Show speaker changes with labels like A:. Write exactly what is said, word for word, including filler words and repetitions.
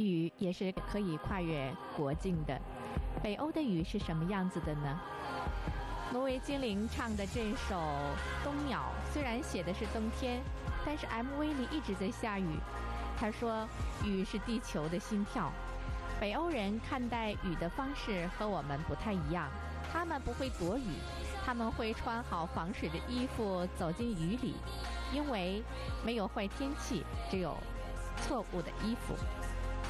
A: 雨也是可以跨越国境的。北欧的雨是什么样子的呢？挪威精灵唱的这首《冬鸟》，虽然写的是冬天，但是 M V 里一直在下雨。他说雨是地球的心跳。北欧人看待雨的方式和我们不太一样，他们不会躲雨，他们会穿好防水的衣服走进雨里，因为没有坏天气，只有错误的衣服。